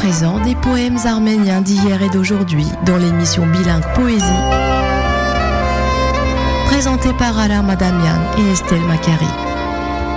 présent des poèmes arméniens d'hier et d'aujourd'hui dans l'émission bilingue Poésie, présentée par Alain Madamian et Estelle Macari.